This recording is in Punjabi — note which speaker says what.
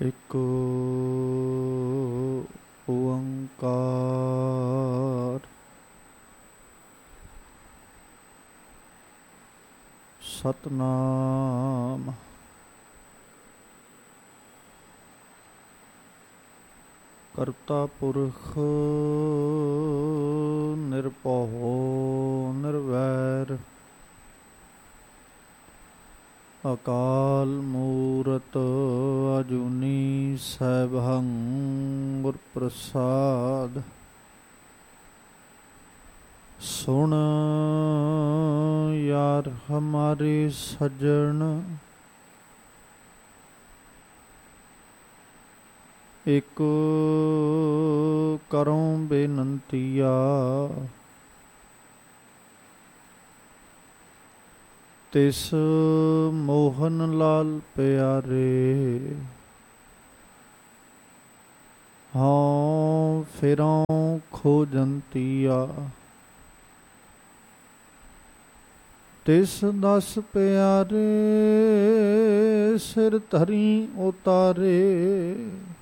Speaker 1: ਇੱਕ ਓੰਕਾਰ ਸਤਨਾਮ। ਕਰਤਾ ਪੁਰਖ ਨਿਰਭਉ ਨਿਰਵੈਰ, ਅਕਾਲ ਮੂਰਤ ਅਜੂਨੀ ਸੈਭੰ ਗੁਰ ਪ੍ਰਸਾਦ। ਸੁਣ ਯਾਰ ਹਮਾਰੇ ਸੱਜਣ, ਇੱਕ ਕਰੂੰ ਬੇਨੰਤੀਆ, ਤਿਸ ਮੋਹਨ ਲਾਲ ਪਿਆਰੇ। ਹਾਂ ਫਿਰਉ ਖੋਜੰਤੀਆ, ਤਿਸ ਦਸ ਪਿਆਰੇ। ਸਿਰ ਧਰੀ ਉਤਾਰੇ,